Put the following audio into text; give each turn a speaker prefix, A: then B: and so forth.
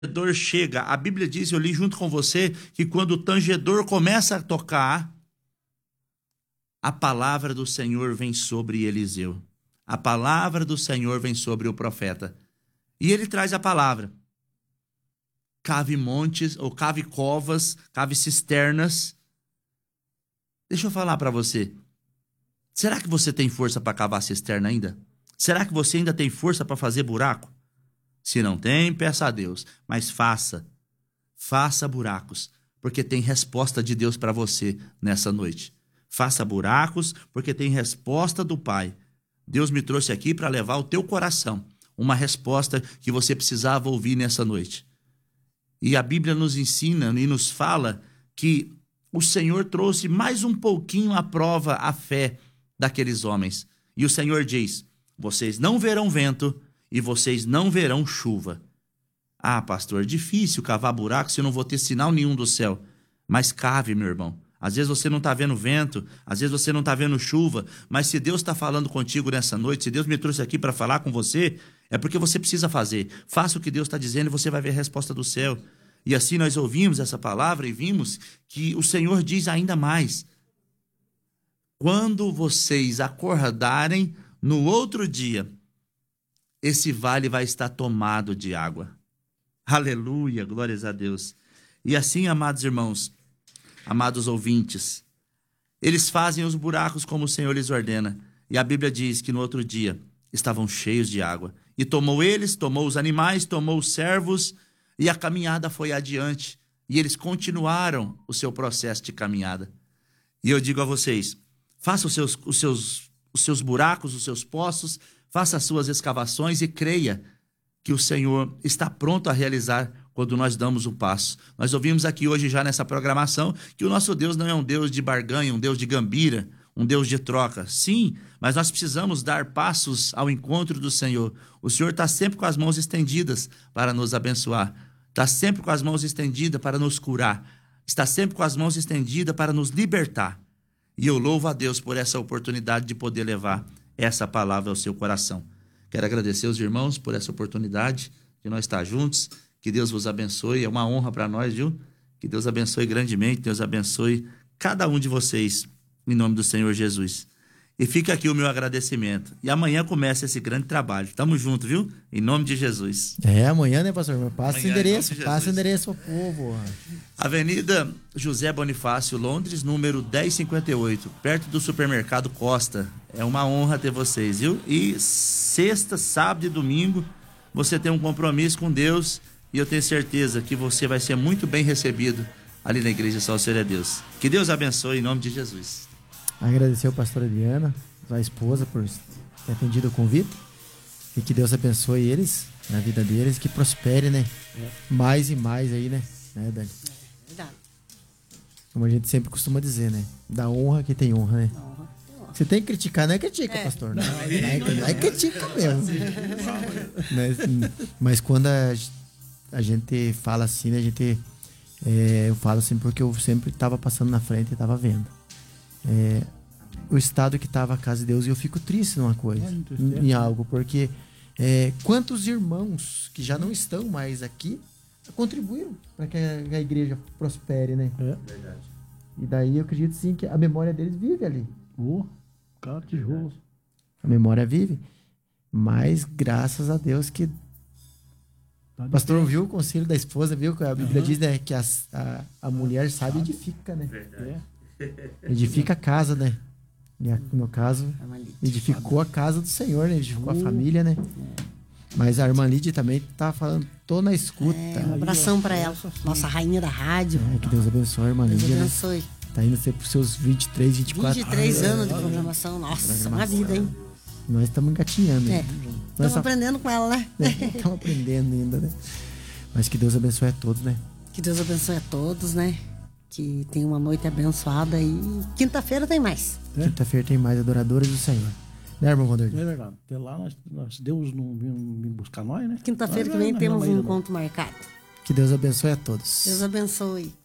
A: tangedor chega, a Bíblia diz, eu li junto com você, que quando o tangedor começa a tocar, a palavra do Senhor vem sobre Eliseu. A palavra do Senhor vem sobre o profeta. E ele traz a palavra. Cave montes, ou cave covas, cave cisternas. Deixa eu falar para você. Será que você tem força para cavar cisterna ainda? Será que você ainda tem força para fazer buraco? Se não tem, peça a Deus. Mas faça. Faça buracos, porque tem resposta de Deus para você nessa noite. Faça buracos, porque tem resposta do Pai. Deus me trouxe aqui para levar ao teu coração uma resposta que você precisava ouvir nessa noite. E a Bíblia nos ensina e nos fala que o Senhor trouxe mais um pouquinho à prova a fé daqueles homens. E o Senhor diz, vocês não verão vento e vocês não verão chuva. Ah, pastor, é difícil cavar buraco se eu não vou ter sinal nenhum do céu. Mas cave, meu irmão. Às vezes você não está vendo vento, às vezes você não está vendo chuva, mas se Deus está falando contigo nessa noite, se Deus me trouxe aqui para falar com você, é porque você precisa fazer. Faça o que Deus está dizendo e você vai ver a resposta do céu. E assim nós ouvimos essa palavra e vimos que o Senhor diz ainda mais. Quando vocês acordarem no outro dia, esse vale vai estar tomado de água. Aleluia, glórias a Deus. E assim, amados irmãos, amados ouvintes, eles fazem os buracos como o Senhor lhes ordena. E a Bíblia diz que no outro dia estavam cheios de água. E tomou eles, tomou os animais, tomou os servos, e a caminhada foi adiante. E eles continuaram o seu processo de caminhada. E eu digo a vocês, faça os seus buracos, os seus poços, faça as suas escavações e creia que o Senhor está pronto a realizar quando nós damos um passo. Nós ouvimos aqui hoje já nessa programação que o nosso Deus não é um Deus de barganha, um Deus de gambira, um Deus de troca. Sim, mas nós precisamos dar passos ao encontro do Senhor. O Senhor está sempre com as mãos estendidas para nos abençoar. Está sempre com as mãos estendidas para nos curar. Está sempre com as mãos estendidas para nos libertar. E eu louvo a Deus por essa oportunidade de poder levar essa palavra ao seu coração. Quero agradecer os irmãos por essa oportunidade de nós estar juntos. Que Deus vos abençoe. É uma honra para nós, viu? Que Deus abençoe grandemente. Deus abençoe cada um de vocês, em nome do Senhor Jesus. E fica aqui o meu agradecimento. E amanhã começa esse grande trabalho. Tamo junto, viu? Em nome de Jesus.
B: Amanhã, né, pastor? Passa o endereço ao povo.
A: Avenida José Bonifácio, Londres, número 1058, perto do supermercado Costa. É uma honra ter vocês, viu? E sexta, sábado e domingo, você tem um compromisso com Deus e eu tenho certeza que você vai ser muito bem recebido ali na Igreja Salceiro é Deus. Que Deus abençoe em nome de Jesus.
B: Agradecer ao pastor Adriana, a esposa, por ter atendido o convite. E que Deus abençoe eles, na vida deles, que prospere, né? Mais e mais aí, né? Dani?
C: Verdade.
B: Como a gente sempre costuma dizer, né? Da honra que tem honra, né? Você tem que criticar, não é critica, pastor. Não é critica mesmo. Mas quando a gente fala assim, né? Eu falo assim porque eu sempre estava passando na frente e estava vendo. O estado que estava a casa de Deus, e eu fico triste numa coisa, em algo, porque quantos irmãos que já não estão mais aqui contribuíram para que a igreja prospere, né?
A: Verdade.
B: E daí eu acredito sim que a memória deles vive ali.
D: Cara, tijolo.
B: A memória vive, mas graças a Deus que o pastor ouviu o conselho da esposa, viu que a Bíblia diz, né, que a mulher sabe edifica, né?
A: Verdade.
B: Edifica a casa, né? E no caso, edificou a casa do Senhor, né? Edificou a família, né? Mas a irmã Lídia também tá falando, tô na escuta.
C: Um abração pra ela, nossa rainha da rádio.
B: Que Deus abençoe a irmã Lídia.
C: Deus abençoe.
B: Né? Tá indo ser pros seus 23, 24
C: 23 anos de programação. Nossa, uma vida, hein?
B: Nós estamos engatinhando.
C: Estamos aprendendo com ela, né?
B: Estamos aprendendo ainda, né? Mas que Deus abençoe a todos, né?
C: Que Deus abençoe a todos, né? Que tenha uma noite abençoada e quinta-feira tem mais.
B: Quinta-feira tem mais adoradores do Senhor. Né, irmão Vanderlei?
D: É verdade. Até lá, Deus não vem buscar nós, né?
C: Quinta-feira que vem temos um encontro marcado.
B: Que Deus abençoe a todos.
C: Deus abençoe.